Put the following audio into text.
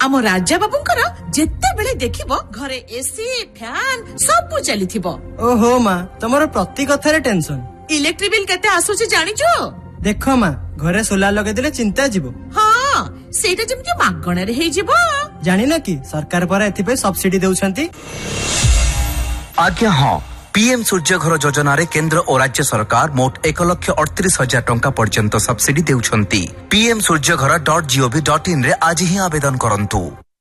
आम राजा बाबूंकर जेते बेले देखिबो घरे एसी फैन सब चलीथिबो। ओहो माँ तमरो प्रति कथारे टेंशन। इलेक्ट्रिक बिल केते आसुची जानिचो? देखो माँ घरे सोलार लगे दिले चिंता जीवो। हाँ सेटा जेमति मागणे रे हे जीवो। जानि ना कि सरकार पर एथि सब्सिडी देउछंती। आज्ञा हाँ पीएम सूर्य घर योजना रे केंद्र और राज्य सरकार मोट 1,38,000 टंका पर्यंत सब्सिडी देउछंती। pmsurjagara.gov.in रे आज ही आवेदन करंतु।